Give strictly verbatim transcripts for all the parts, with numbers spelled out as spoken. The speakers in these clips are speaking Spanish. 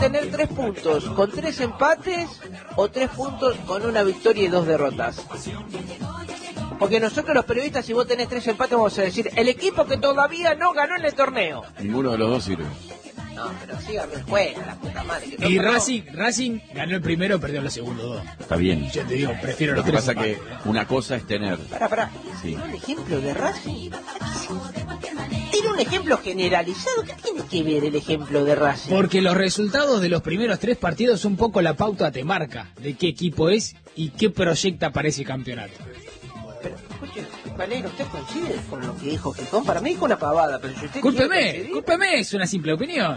tener tres puntos con tres empates o tres puntos con una victoria y dos derrotas? Porque nosotros los periodistas, si vos tenés tres empates, vamos a decir, el equipo que todavía no ganó en el torneo. Ninguno de los dos sirve. No, pero síganme el juego, la puta madre. Y Racing, Racing ganó el primero, perdió los segundos dos. Está bien. Yo te digo, prefiero Lo los que tres pasa empates. que una cosa es tener... Pará, pará. Sí. ¿Tiene un ejemplo de Racing? ¿Tiene un ejemplo generalizado? ¿Qué tiene que ver el ejemplo de Racing? Porque los resultados de los primeros tres partidos un poco la pauta te marca de qué equipo es y qué proyecta para ese campeonato. Pero, escuche, Valero, ¿usted coincide con lo que dijo Gijón? Para mí dijo una pavada, pero si usted Cúlpeme, quiere coincidir- cúlpeme, es una simple opinión.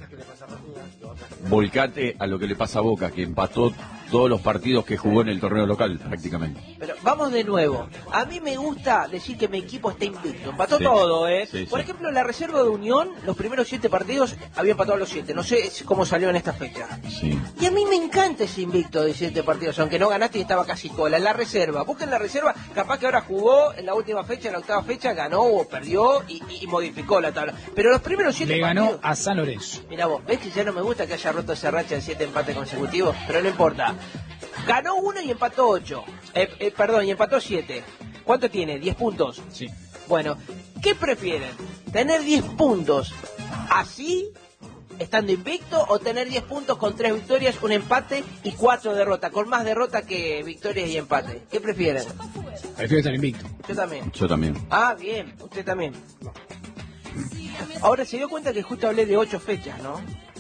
Volcate a lo que le pasa a Boca, que empató todos los partidos que jugó en el torneo local, prácticamente. Pero vamos de nuevo. A mí me gusta decir que mi equipo está invicto. Empató Sí. todo, ¿eh? Sí, Por sí. ejemplo, la reserva de Unión, los primeros siete partidos, había empatado los siete. No sé cómo salió en esta fecha. Sí. Y a mí me encanta ese invicto de siete partidos, aunque no ganaste y estaba casi cola. En la reserva, busquen la reserva, capaz que ahora jugó en la última fecha, en la octava fecha, ganó o perdió y, y- y modificó la tabla. Pero los primeros siete Le partidos... ganó a San Lorenzo. Mira vos, ves que ya no me gusta que haya roto esa racha de siete empates consecutivos, pero no importa. Ganó uno y empató ocho. Eh, eh, perdón, y empató siete. ¿Cuánto tiene? ¿Diez puntos? Sí. Bueno, ¿qué prefieren? ¿Tener diez puntos así, estando invicto, o tener diez puntos con tres victorias, un empate y cuatro derrotas? Con más derrotas que victorias y empate. ¿Qué prefieren? Prefiero estar invicto. Yo también. Yo también. Ah, bien, usted también. Ahora se dio cuenta que justo hablé de ocho fechas, ¿no?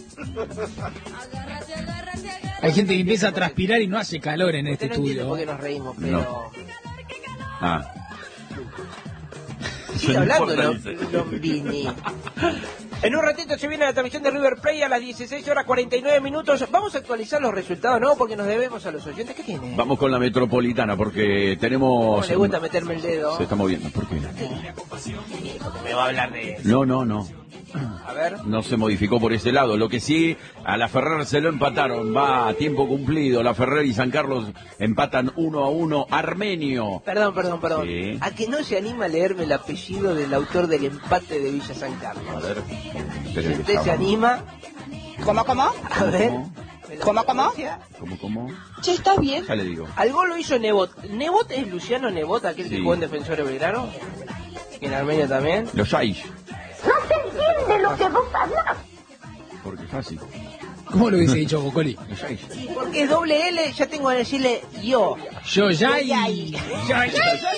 Hay gente que empieza a transpirar y no hace calor en este Usted no entiende estudio. por qué nos reímos, pero... No. Ah. Sigue No hablando, importa, ¿no? dice. Lombini. En un ratito se viene la transmisión de River Plate a las dieciséis horas cuarenta y nueve minutos. Vamos a actualizar los resultados, ¿no? Porque nos debemos a los oyentes. ¿Qué tiene? Vamos con la Metropolitana, porque tenemos... ¿Cómo le gusta meterme el dedo? Se está moviendo, ¿por qué? Me va a hablar de... No, no, no. A ver... No se modificó por ese lado. Lo que sí, a la Ferrer se lo empataron. Va a tiempo cumplido. La Ferrer y San Carlos empatan uno a uno. Armenio. Perdón, perdón, perdón. Sí. ¿A que no se anima a leerme el apellido del autor del empate de Villa San A Carlos? ver. Si Espere que usted se estaba. anima... ¿Cómo, cómo? A ver... ¿Cómo? ¿me lo ¿Cómo, cómo? pronuncia? ¿Cómo, cómo? Che, ¿estás bien? Ya le digo. Al gol lo hizo Nebot. ¿Nebot es Luciano Nebot, aquel que Sí. jugó en Defensor de Belgrano? ¿Y en Armenia también? Los Yaish. No se entiende lo que vos hablas. Porque es fácil. ¿Cómo lo hubiese dicho Bocoli? Los Yaish. Y porque es doble L, ya tengo que decirle yo. Yo ya Yo ya y- y... Yo ya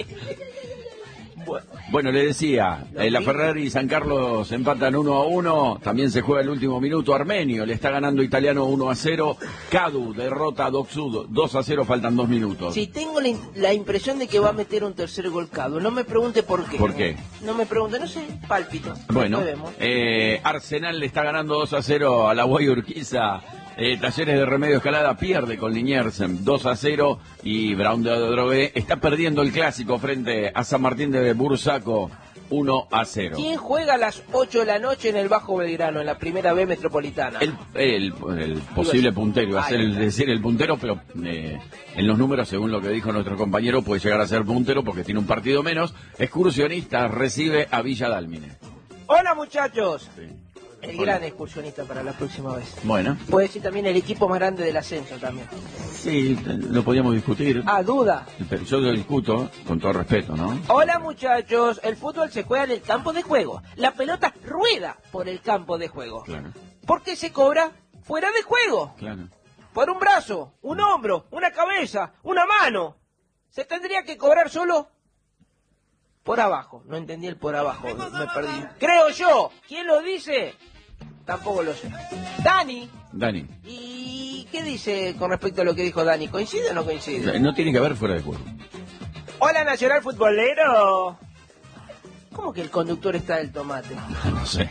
Bueno, le decía, eh, la Ferrer y San Carlos empatan uno a uno. También se juega el último minuto. Armenio le está ganando Italiano uno a cero. Cadu derrota a Docsud dos a cero. Faltan dos minutos. Si tengo la, in- la impresión de que va a meter un tercer gol Cadu, no me pregunte por qué. ¿Por qué? No me pregunte, no sé, pálpito. Bueno, Después vemos. eh, Arsenal le está ganando dos a cero a la Guay Urquiza. Eh, Talleres de Remedio Escalada pierde con Liniers dos a cero. Y Brown de Adrogué está perdiendo el clásico frente a San Martín de Bursaco uno a cero. ¿Quién juega a las ocho de la noche en el Bajo Belgrano, en la primera B metropolitana? El, el, el posible puntero, iba a ser el decir el puntero, pero eh, en los números, según lo que dijo nuestro compañero, puede llegar a ser puntero porque tiene un partido menos. Excursionista recibe a Villa Dálmine. Hola muchachos. Sí. El Hola. gran excursionista para la próxima vez. Bueno, Puede ser también el equipo más grande del ascenso también. sí, lo podíamos discutir. Ah, duda. Pero yo lo discuto con todo respeto, ¿no? Hola muchachos, el fútbol se juega en el campo de juego. La pelota rueda por el campo de juego. Claro, ¿Por qué se cobra fuera de juego? claro. Por un brazo, un hombro, una cabeza, una mano. Se tendría que cobrar solo por abajo. No entendí el por abajo, me perdí. Creo yo. ¿Quién lo dice? Tampoco lo sé. Dani. Dani, ¿Y qué dice con respecto a lo que dijo Dani? ¿Coincide o no coincide? no tiene que haber fuera de juego. Hola Nacional Futbolero. ¿Cómo que el conductor está del tomate? No sé.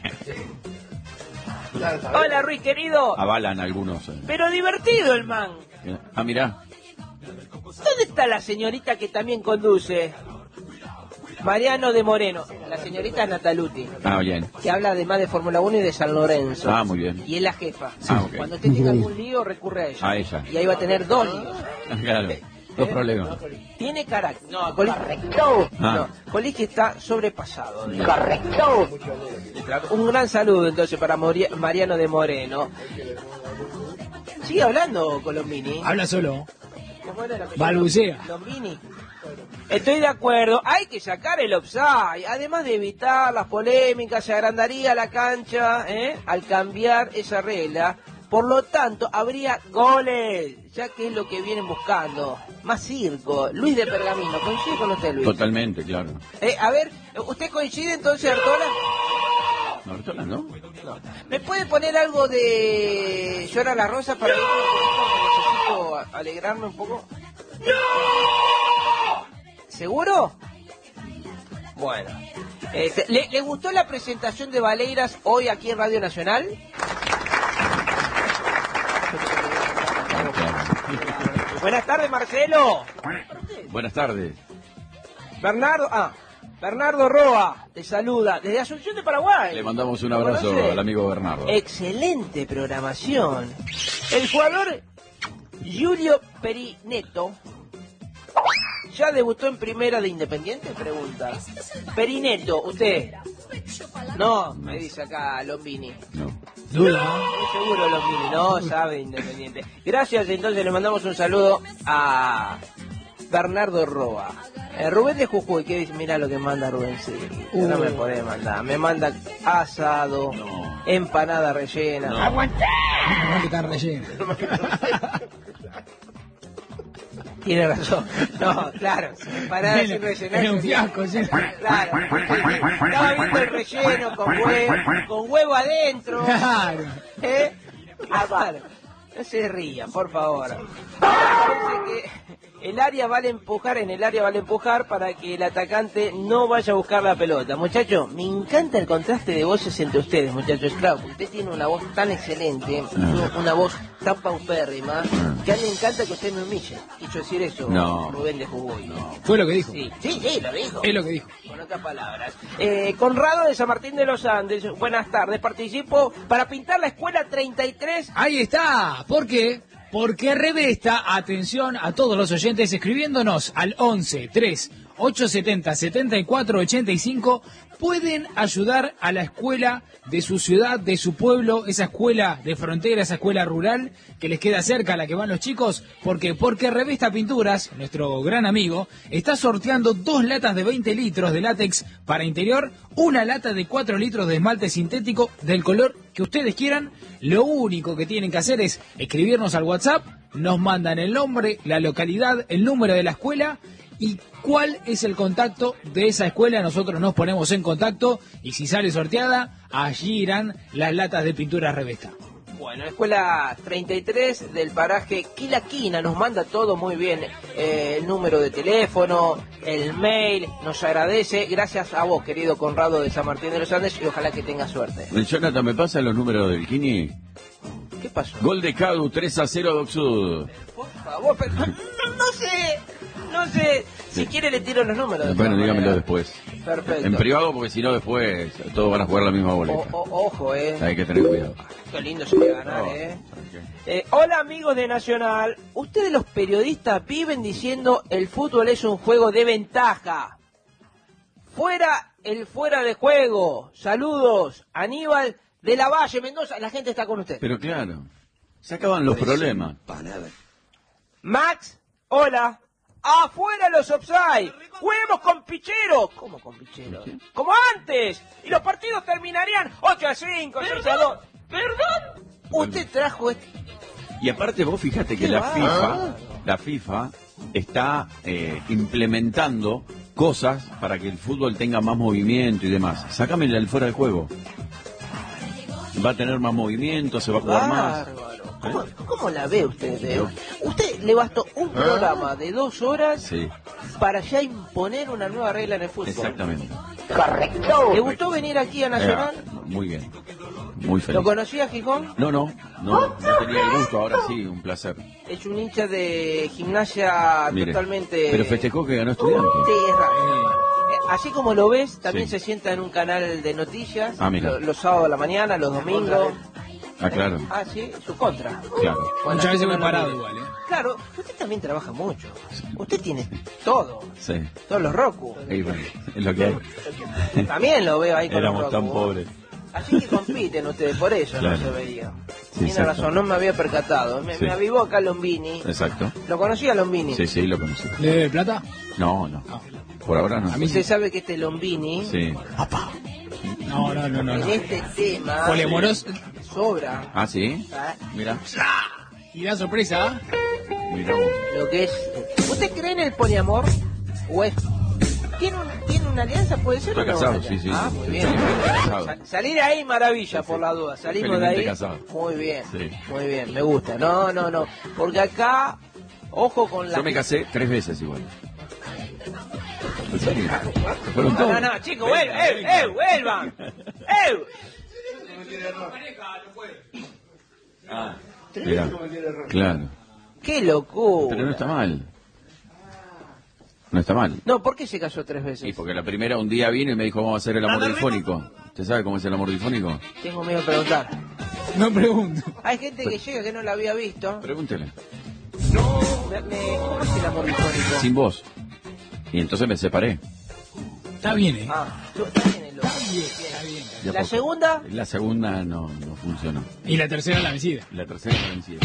Hola Ruiz querido. Avalan algunos. eh. Pero divertido el man. Ah, mirá. ¿Dónde está la señorita que también conduce? Mariano de Moreno. La señorita Nataluti. Ah, bien. Que habla además de Fórmula uno y de San Lorenzo. Ah, muy bien. Y es la jefa. Ah, ok. Cuando usted tenga algún lío, recurre a ella. A ella. Y ahí va a tener dos líos. Claro. Dos problemas. Tiene carácter. No, Colic... Correcto. Ah. No, Colic está sobrepasado. ¿no? Correcto. Un gran saludo entonces para Mori- Mariano de Moreno. Sigue hablando Colombini. Habla solo. ¿Cómo era lo que- Balbucea. Colombini. Estoy de acuerdo, hay que sacar el offside, además de evitar las polémicas, se agrandaría la cancha ¿eh? al cambiar esa regla, por lo tanto habría goles, ya que es lo que vienen buscando, más circo. Luis de Pergamino, ¿coincide con usted, Luis? Totalmente, claro. Eh, a ver, ¿usted coincide entonces, Artola? No, Artola, ¿no? No. ¿Me puede poner algo de Llora la Rosa para ir un poquito? Necesito alegrarme un poco. ¿Seguro? Bueno. Este, ¿le, ¿Le gustó la presentación de Valeiras hoy aquí en Radio Nacional? Buenas tardes, Marcelo. Buenas tardes. Bernardo, ah, Bernardo Roa te saluda desde Asunción de Paraguay. Le mandamos un ¿Lo abrazo conoce? al amigo Bernardo. Excelente programación. El jugador Julio Perineto ya debutó en primera de Independiente, pregunta. Perineto, usted. No, me dice acá Lombini. No. Duda. Muy seguro Lombini, no sabe de Independiente. Gracias, entonces le mandamos un saludo a Bernardo Roa. Eh, Rubén de Jujuy, que dice, mira lo que manda Rubén, sí, Uh. no me puede mandar. Me manda asado, No. empanada rellena. No. No que está relleno. Tiene razón. No, claro, empanada sin rellenar. Era un fiasco, sí. Claro. Estaba viendo el relleno con huevo, con huevo adentro. Claro. ¿Eh? Ah, claro. No se ría, por favor. Parece que el área vale empujar, en el área vale empujar para que el atacante no vaya a buscar la pelota. Muchachos, me encanta el contraste de voces entre ustedes, muchachos. Claro, porque usted tiene una voz tan excelente, una voz tan paupérrima, que a mí me encanta que usted me humille. Quiso decir eso, No. Rubén de Jujuy. Fue lo que dijo. Sí, sí, sí, lo dijo. Es lo que dijo. Con otras palabras. Eh, Conrado de San Martín de los Andes, buenas tardes. Participo para pintar la escuela treinta y tres. Ahí está. ¿Por qué? Porque Revesta, atención a todos los oyentes, escribiéndonos al once tres ocho setenta setenta y cuatro ochenta y cinco, pueden ayudar a la escuela de su ciudad, de su pueblo, esa escuela de frontera, esa escuela rural que les queda cerca a la que van los chicos. ¿Por qué? Porque Revesta Pinturas, nuestro gran amigo, está sorteando dos latas de veinte litros de látex para interior, una lata de cuatro litros de esmalte sintético del color que ustedes quieran. Lo único que tienen que hacer es escribirnos al WhatsApp, nos mandan el nombre, la localidad, el número de la escuela y cuál es el contacto de esa escuela. Nosotros nos ponemos en contacto y si sale sorteada, allí irán las latas de pintura Revesta. Bueno, escuela treinta y tres del paraje Quilaquina, nos manda todo muy bien, eh, el número de teléfono, el mail, nos agradece, gracias a vos, querido Conrado de San Martín de los Andes, y ojalá que tenga suerte. Jonathan, ¿me pasa los números del Kini? ¿Qué pasó? Gol de Cadu, tres a cero Doc Sud. Por favor, pero no, no sé, no sé, si quiere le tiro los números. de Bueno, todas dígamelo maneras. después. Perfecto. En privado, porque si no después todos van a jugar la misma O- boleta. o- ojo, eh. Hay que tener cuidado. Qué lindo sería ganar, Oh, eh. ok. Eh, hola amigos de Nacional, ustedes los periodistas viven diciendo el fútbol es un juego de ventaja. Fuera el fuera de juego. Saludos, Aníbal de la Valle, Mendoza, la gente está con usted. Pero claro, se acaban los problemas. Max, hola. Afuera los offside. Juguemos con Pichero. ¿Cómo con Pichero? Como antes. Y los partidos terminarían ocho a cinco, seis a dos. ¿Perdón? Usted trajo este... Y aparte vos fíjate que Qué la bárbaro. FIFA, la FIFA está eh, implementando cosas para que el fútbol tenga más movimiento y demás. Sácame el fuera del juego. Va a tener más movimiento, se va a jugar más. Bárbaro. ¿Cómo, cómo la ve usted? eh? Usted le bastó un programa de dos horas Sí, para ya imponer una nueva regla en el fútbol. exactamente. Correcto. ¿Le gustó venir aquí a Nacional? Eh, muy bien, muy feliz. ¿Lo conocía Gijón? No, no, no, no tenía el gusto, ahora sí, un placer. Es un hincha de gimnasia Mire, totalmente... pero festejó que ganó Estudiantes. Sí, es raro. Eh, Así como lo ves, también Sí. se sienta en un canal de noticias, Ah, mira. lo- los sábados a la mañana, los domingos. Ah, claro. Ah, sí, su contra. Claro. Bueno, Muchas veces no voy lo parado mire. igual, ¿eh? Claro, usted también trabaja mucho. Usted tiene todo. Sí. Todos los Roku. Y bueno, es lo que hay. También lo veo ahí con Éramos los tan Roku. pobres. Así que compiten ustedes, por eso Claro. no se veía. Sí, Tiene exacto. razón, no me había percatado. Me, Sí. me avivó acá Lombini. Exacto. ¿Lo conocía Lombini? Sí, sí, lo conocí. ¿Le debe plata? No, no. Ah. Por ahora no. A mí Usted sabe que este Lombini, Sí. No, no, no, no. en no. este tema, Poliamoroso. sobra. Ah, sí. ¿Ah? Mira. Y da sorpresa. Mira vos. Lo que es. ¿Usted cree en el poliamor? ¿O es? ¿Tiene, un, ¿Tiene una alianza? ¿Puede ser? Estoy o no? casado, sí, sí. Ah, muy bien. Felizmente casado. Sa- Salir ahí, maravilla, Sí, por sí. la duda. Salimos de Felizmente ahí. casado. Muy bien, Sí. muy bien, me gusta. No, no, no. Porque acá, ojo con la. Yo me casé tres veces igual. ¿En serio? ¿Se fueron No, todos? no, no, chicos, vuelvan, eh, eh, vuelvan. Eh. Ah, mira. Claro. ¡Qué locura! Pero no está mal. No está mal. No, ¿por qué se casó tres veces? Y porque la primera un día vino y me dijo, vamos a hacer el amor difónico. ¿Usted sabe cómo es el amor difónico? Tengo miedo de preguntar. No pregunto. Hay gente que llega que no la había visto. Pregúntele. Me, me- ¿Cómo es el amor difónico? Sin voz. Y entonces me separé. Está bien, ¿eh? Ah, tú- está bien el loco. Está bien. De a ¿La poco. segunda? La segunda no, no funcionó. Y la tercera la vencida. La tercera la vencida.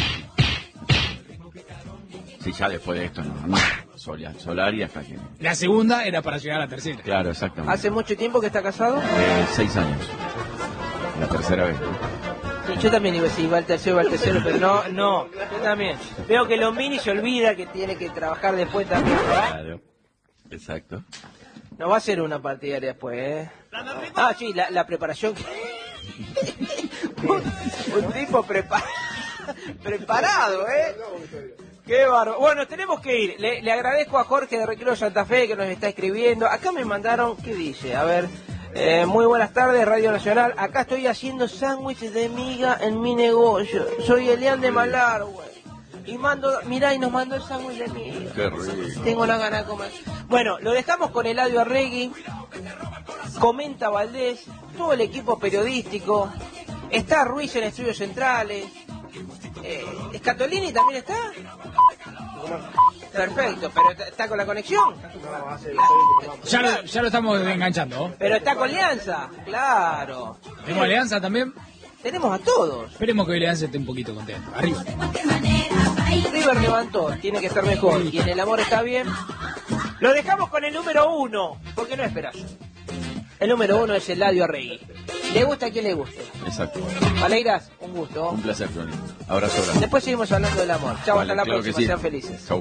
Sí, ya después de esto no. no. Solar, solar y hasta que... La segunda era para llegar a la tercera. Claro, exactamente. ¿Hace mucho tiempo que está casado? Eh, seis años. La tercera vez. ¿no? Sí, yo también iba a decir, va al tercero, va al tercero, pero no, no, yo también. Veo que Lombini se olvida que tiene que trabajar después también, ¿verdad? Claro. Exacto. No va a ser una partidaria después, ¿eh? Ah, sí, la, la preparación que... un, un tipo prepa- preparado, ¿eh? Qué bárbaro. Bueno, tenemos que ir. Le, le agradezco a Jorge de Recreo Santa Fe que nos está escribiendo. Acá me mandaron, ¿qué dice? A ver, eh, muy buenas tardes, Radio Nacional. Acá estoy haciendo sándwiches de miga en mi negocio. Soy Elian de Malargüe. Y mando, mirá, y nos mandó el sándwich de miga. Qué rico. Tengo la gana de comer. Bueno, lo dejamos con Eladio Arregui. Comenta Valdés, todo el equipo periodístico. Está Ruiz en Estudios Centrales. Eh, ¿Scatolini también está? Perfecto, pero ¿está- ¿está con la conexión? Ya lo, ya lo estamos enganchando. ¿no? Pero está con Alianza, claro. ¿Tenemos Alianza también? Tenemos a todos. Esperemos que Alianza esté un poquito contento. Arriba. River levantó, tiene que estar mejor. Y en el amor está bien. Lo dejamos con el número uno, porque no esperás. El número uno es Eladio Arregui. Le gusta a quien le guste. Exacto. Valeiras, un gusto. Un placer, Flori. Abrazo grande. Después seguimos hablando del amor. Chao, Vale, hasta la claro que próxima. sí. Sean felices. Chau.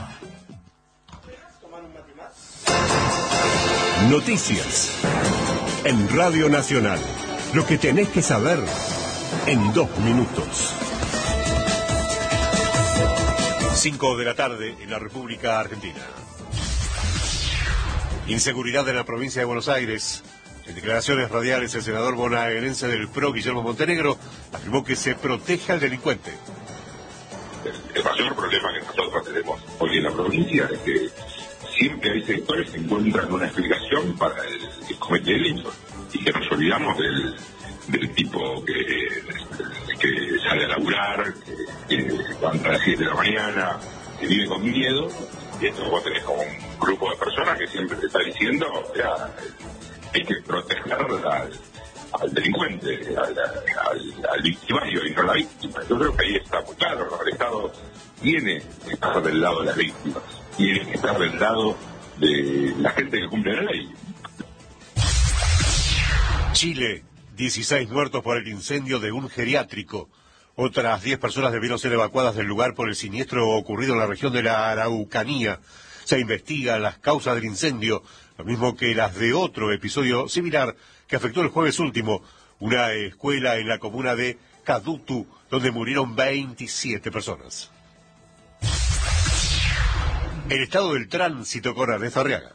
Noticias en Radio Nacional. Lo que tenés que saber en dos minutos. Cinco de la tarde en la República Argentina. Inseguridad en la provincia de Buenos Aires. En declaraciones radiales, el senador bonaerense del P R O, Guillermo Montenegro, afirmó que se protege al delincuente. El mayor problema que nosotros tenemos hoy en la provincia es que siempre hay sectores que encuentran una explicación para el que comete delitos y que nos olvidamos del, del tipo que, que sale a laburar, que, que levanta a las siete de la mañana, que vive con miedo, y esto vos tenés como un grupo de personas que siempre te está diciendo, o sea, hay que proteger al, al delincuente, al, al, al victimario y no a la víctima. Yo creo que ahí está muy claro, ¿no? El Estado tiene que estar del lado de las víctimas, tiene que estar del lado de la gente que cumple la ley. Chile, dieciséis muertos por el incendio de un geriátrico. Otras diez personas debieron ser evacuadas del lugar por el siniestro ocurrido en la región de la Araucanía. Se investigan las causas del incendio, lo mismo que las de otro episodio similar que afectó el jueves último, una escuela en la comuna de Cadutu, donde murieron veintisiete personas. El estado del tránsito con Ernesto Arriaga.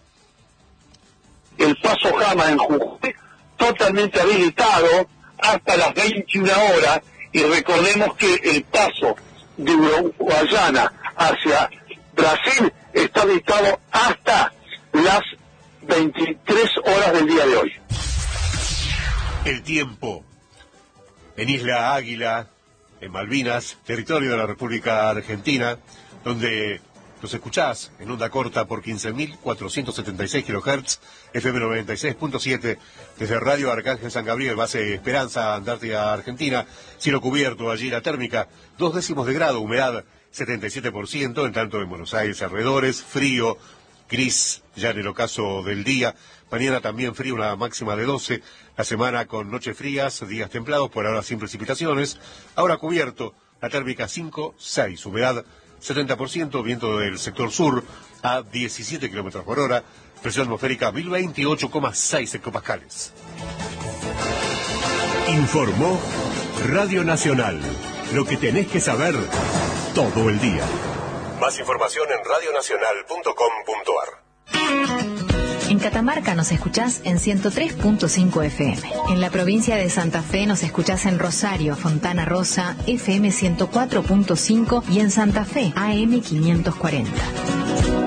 El paso Jama en Jujuy totalmente habilitado hasta las veintiuna horas, y recordemos que el paso de Uruguayana hacia Brasil está habilitado hasta las veintitrés horas del día de hoy. El tiempo. en Isla Águila, en Malvinas, territorio de la República Argentina, donde nos escuchás en onda corta por quince mil cuatrocientos setenta y seis kilohertz, F M noventa y seis punto siete, desde Radio Arcángel San Gabriel, base Esperanza, Antártida, Argentina, cielo cubierto, allí la térmica, dos décimos de grado, humedad setenta y siete por ciento, en tanto en Buenos Aires alrededores, frío, gris, ya en el ocaso del día, mañana también frío, una máxima de doce, la semana con noches frías, días templados, por ahora sin precipitaciones, ahora cubierto, la térmica cinco, seis, humedad setenta por ciento, viento del sector sur a diecisiete kilómetros por hora, presión atmosférica mil veintiocho coma seis hectopascales. Informó Radio Nacional, lo que tenés que saber todo el día. Más información en radio nacional punto com punto ar. En Catamarca nos escuchás en ciento tres punto cinco F M. En la provincia de Santa Fe nos escuchás en Rosario, Fontana Rosa, F M ciento cuatro punto cinco y en Santa Fe, A M quinientos cuarenta.